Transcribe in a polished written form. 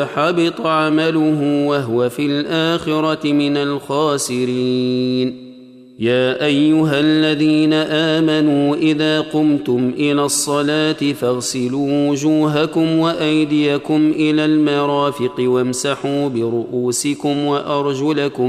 حبط عمله وهو في الآخرة من الخاسرين. يا أيها الذين آمنوا إذا قمتم إلى الصلاة فاغسلوا وجوهكم وأيديكم إلى المرافق وامسحوا برؤوسكم وأرجلكم